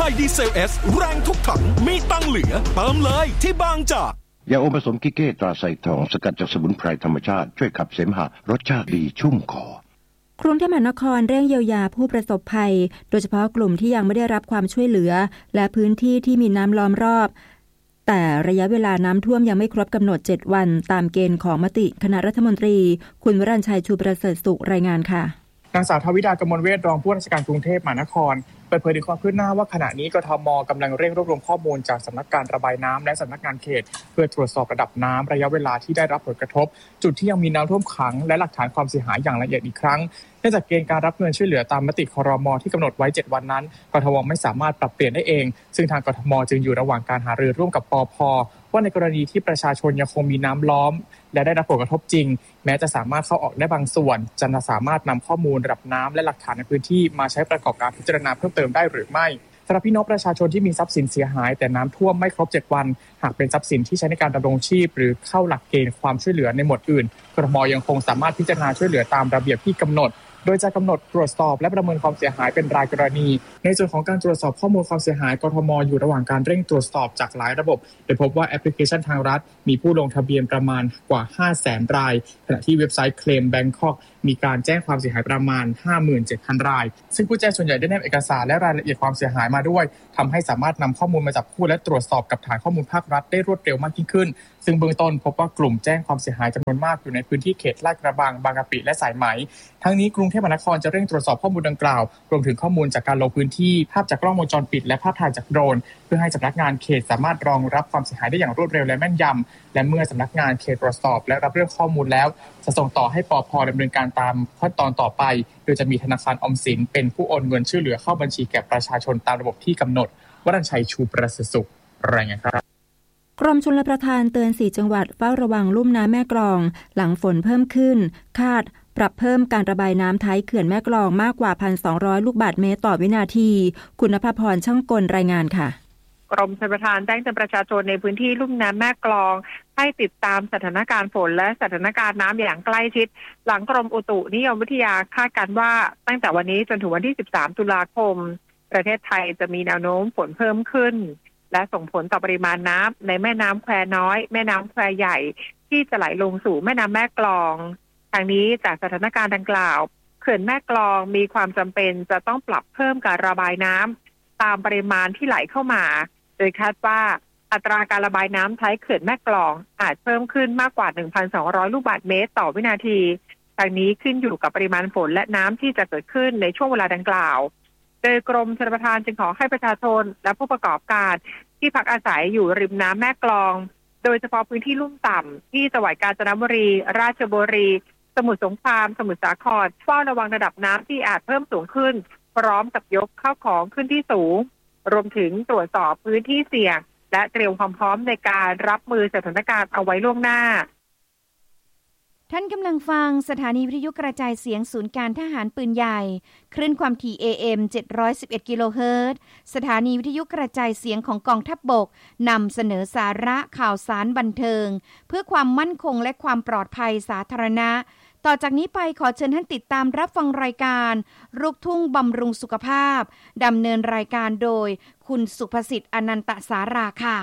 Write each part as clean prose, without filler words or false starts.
ทยดีเซล S แรงทุกถังมีตังเหลือเติมเลยที่บางจากยาอมผสมกิเก้ตราไซทองสกัดจากสมุนไพรธรรมชาติช่วยขับเสมหะรสชาติดีชุ่มคอกรุงเทพมหานครเร่งเยียวยาผู้ประสบภัยโดยเฉพาะกลุ่มที่ยังไม่ได้รับความช่วยเหลือและพื้นที่ที่มีน้ำล้อมรอบแต่ระยะเวลาน้ำท่วมยังไม่ครบกำหนด7วันตามเกณฑ์ของมติคณะรัฐมนตรีคุณวรัญชัยชูประเสริฐสุขรายงานค่ะนางสาวทวิดากมลเวชรองผู้ว่าราชการกรุงเทพมหานครเปิดเผยถึงความคืบหน้าว่าขณะนี้กทม.กำลังเร่งรวบรวมข้อมูลจากสำนักการระบายน้ำและสำนักงานเขตเพื่อตรวจสอบระดับน้ำระยะเวลาที่ได้รับผลกระทบจุดที่ยังมีน้ำท่วมขังและหลักฐานความเสียหายอย่างละเอียดอีกครั้งเนื่องจากเกณฑ์การรับเงินช่วยเหลือตามมติครม.ที่กำหนดไว้7วันนั้นกทม.ไม่สามารถปรับเปลี่ยนได้เองซึ่งทางกทม.จึงอยู่ระหว่างการหารือร่วมกับปภ.ว่าในกรณีที่ประชาชนยังคงมีน้ำล้อมและได้รับผลกระทบจริงแม้จะสามารถเข้าออกได้บางส่วนจะสามารถนำข้อมูลระดับน้ำและหลักฐานในพื้นที่มาใช้ประกอบการพิจารณาเพิ่มเติมได้หรือไม่สำหรับพี่น้องประชาชนที่มีทรัพย์สินเสียหายแต่น้ำท่วมไม่ครบ7วันหากเป็นทรัพย์สินที่ใช้ในการดำรงชีพหรือเข้าหลักเกณฑ์ความช่วยเหลือในหมวดอื่นกทม.ยังคงสามารถพิจารณาช่วยเหลือตามระเบียบที่กำหนดโดยจะกำหนดตรวจสอบและประเมินความเสียหายเป็นรายกรณีในส่วนของการตรวจสอบข้อมูลความเสียหายกทม.อยู่ระหว่างการเร่งตรวจสอบจากหลายระบบโดยพบว่าแอปพลิเคชันทางรัฐมีผู้ลงทะเบียนประมาณกว่า 500,000 รายขณะที่เว็บไซต์เคลมแบงคอกมีการแจ้งความเสียหายประมาณ 57,000 รายซึ่งผู้แจ้งส่วนใหญ่ได้นำเอกสารและรายละเอียดความเสียหายมาด้วยทำให้สามารถนำข้อมูลมาจับคู่และตรวจสอบกับฐานข้อมูลภาครัฐได้รวดเร็วมากยิ่งขึ้นซึ่งเบื้องต้นพบว่ากลุ่มแจ้งความเสียหายจำนวนมากอยู่ในพื้นที่เขตลาดกระบังบางกะปิและสายไหมทั้งนี้กรุงเทพมหานครจะเร่งตรวจสอบข้อมูลดังกล่าวรวมถึงข้อมูลจากการลงพื้นที่ภาพจากกล้องวงจรปิดและภาพถ่ายจากโดรนเพื่อให้สำนักงานเขตสามารถรองรับความเสียหายได้อย่างรวดเร็วและแม่นยำและเมื่อสำนักงานเขตตรวจสอบและรับเรื่องข้อมูลแล้วจะส่งต่อให้ปภ.ดำเนินการตามขั้นตอนต่อไปโดยจะมีธนาคารออมสินเป็นผู้โอนเงินช่วยเหลือเข้าบัญชีแก่ประชาชนตามระบบที่กำหนดวรัญชัยชูประเสริฐสุขรายงานครับกรมชลประทานเตือน4จังหวัดเฝ้าระวังลุ่มน้ำแม่กลองหลังฝนเพิ่มขึ้นคาดปรับเพิ่มการระบายน้ำท้ายเขื่อนแม่กลองมากกว่า 1,200 ลูกบาศก์เมตรต่อวินาทีคุณภพรช่างกลรายงานค่ะกรมชลประทานแจ้งเตือนประชาชนในพื้นที่ลุ่มน้ำแม่กลองให้ติดตามสถานการณ์ฝนและสถานการณ์น้ำอย่างใกล้ชิดหลังกรมอุตุนิยมวิทยาคาดการณ์ว่าตั้งแต่วันนี้จนถึงวันที่13ตุลาคมประเทศไทยจะมีแนวโน้มฝนเพิ่มขึ้นและส่งผลต่อปริมาณน้ำในแม่น้ำแควน้อยแม่น้ำแควใหญ่ที่จะไหลลงสู่แม่น้ำแม่กลองทางนี้จากสถานการณ์ดังกล่าวเขื่อนแม่กลองมีความจำเป็นจะต้องปรับเพิ่มการระบายน้ำตามปริมาณที่ไหลเข้ามาโดยคาดว่าอัตราการระบายน้ำท้ายเขื่อนแม่กลองอาจเพิ่มขึ้นมากกว่า 1,200 ลูกบาศก์เมตรต่อวินาทีทางนี้ขึ้นอยู่กับปริมาณฝนและน้ำที่จะเกิดขึ้นในช่วงเวลาดังกล่าวโดยกรมชลประทานจึงขอให้ประชาชนและผู้ประกอบการที่พักอาศัยอยู่ริมน้ำแม่กลองโดยเฉพาะพื้นที่ลุ่มต่ำที่จังหวัดกาญจนบุรีราชบุรีสมุทรสงครามสมุทรสาครเฝ้าระวังระดับน้ำที่อาจเพิ่มสูงขึ้นพร้อมกับยกข้าวของขึ้นที่สูงรวมถึงตรวจสอบพื้นที่เสี่ยงและเตรียมความพร้อมในการรับมือสถานการณ์เอาไว้ล่วงหน้าท่านกำลังฟังสถานีวิทยุกระจายเสียงศูนย์การทหารปืนใหญ่คลื่นความถี่ AM 711 กิโลเฮิรตซ์สถานีวิทยุกระจายเสียงของกองทัพบกนำเสนอสาระข่าวสารบันเทิงเพื่อความมั่นคงและความปลอดภัยสาธารณะต่อจากนี้ไปขอเชิญท่านติดตามรับฟังรายการลูกทุ่งบำรุงสุขภาพดำเนินรายการโดยคุณสุภสิทธิ์อนันตสาราค่ะ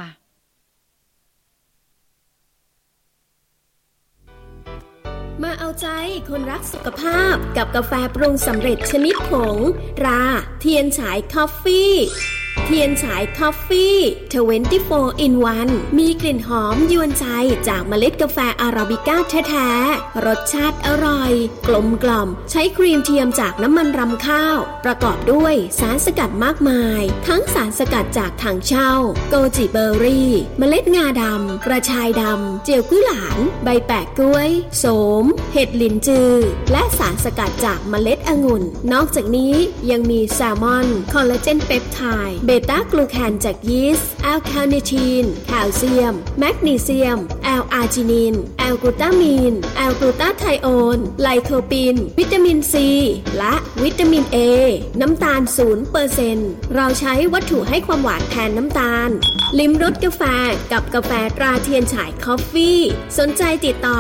มาเอาใจคนรักสุขภาพกับกาแฟปรุงสำเร็จชนิดผงราเทียนฉายคอฟฟี่เทียนฉายคอฟฟี่24 in 1มีกลิ่นหอมยวนใจจากเมล็ดกาแฟอาราบิก้าแท้ๆรสชาติอร่อยกลมกล่อมใช้ครีมเทียมจากน้ำมันรำข้าวประกอบด้วยสารสกัดมากมายทั้งสารสกัดจากถังเช่าโกจิเบอร์รี่เมล็ดงาดำกระชายดำเจียวกุ้ยหลานใบแปะกล้วยโสมเห็ดหลินจือและสารสกัดจากเมล็ดองุ่นนอกจากนี้ยังมีแซลมอนคอลลาเจนเปปไทด์เบต้ากลูแคนจากยีสต์แอลคาเนทีนแคลเซียมแมกนีเซียมแอลอาร์จินินแอลกลูตามีนแอลกลูตาไทโอนไลโคปินวิตามินซีและวิตามินเอน้ำตาล 0% เราใช้วัตถุให้ความหวานแทนน้ำตาลลิ้มรสกาแฟกับกาแฟตราเทียนฉายคอฟฟี่สนใจติดต่อ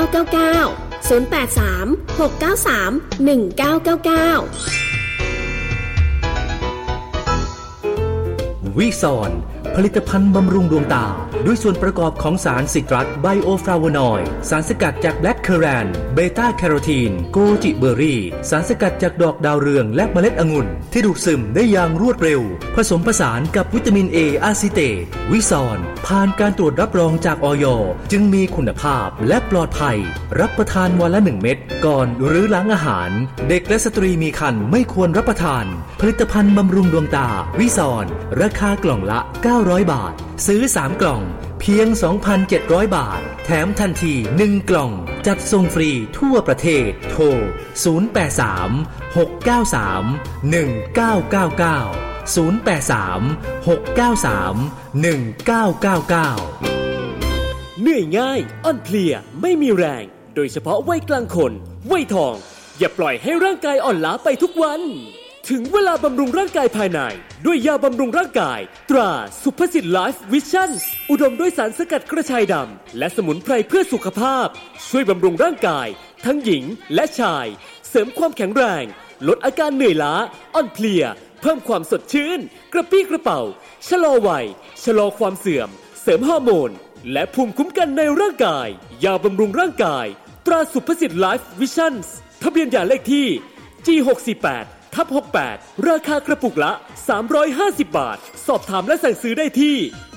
083 693 1999 083 693 1999 วิซอนผลิตภัณฑ์บำรุงดวงตาด้วยส่วนประกอบของสารซิตรัสไบโอฟลาโวนอยด์สารสกัดจากแบล็กเคอแรนเบต้าแคโรทีนโกจิเบอร์รี่สารสกัดจากดอกดาวเรืองและเมล็ดองุ่นที่ดูดซึมได้อย่างรวดเร็วผสมผสานกับวิตามิน A อะซิเตตวิซอนผ่านการตรวจรับรองจากอย.จึงมีคุณภาพและปลอดภัยรับประทานวันละ1 เม็ดก่อนหรือหลังอาหารเด็กและสตรีมีครรภ์ไม่ควรรับประทานผลิตภัณฑ์บำรุงดวงตาวิซอนราคากล่องละ900 บาทซื้อ3 กล่องเพียง 2,700 บาทแถมทันที1 กล่องจัดส่งฟรีทั่วประเทศโทร083-693-1999 เหนื่อยง่ายอ่อนเพลียไม่มีแรงโดยเฉพาะวัยกลางคนวัยทองอย่าปล่อยให้ร่างกายอ่อนล้าไปทุกวันถึงเวลาบำรุงร่างกายภายในด้วยยาบำรุงร่างกายตราสุภสิทธิ์ไลฟ์วิชั่นอุดมด้วยสารสกัดกระชายดำและสมุนไพรเพื่อสุขภาพช่วยบำรุงร่างกายทั้งหญิงและชายเสริมความแข็งแรงลดอาการเหนื่อยล้าอ่อนเพลียเพิ่มความสดชื่นกระปรี้กระเป๋าชะลอวัยชะลอความเสื่อมเสริมฮอร์โมนและภูมิคุ้มกันในร่างกายยาบำรุงร่างกายตราสุภสิทธิ์ไลฟ์วิชั่นทะเบียนยาเลขที่ G648/68 ราคากระปุกละ350 บาทสอบถามและสั่งซื้อได้ที่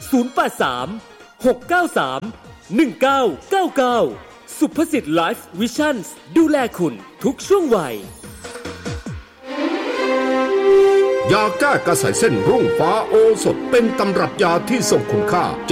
083-693-1999สุภสิทธิ์ไลฟ์วิชั่นดูแลคุณทุกช่วงวัยยาแก้กระสายเส้นรุ่งฟ้าโอสถเป็นตำรับยาที่ทรงคุณค่า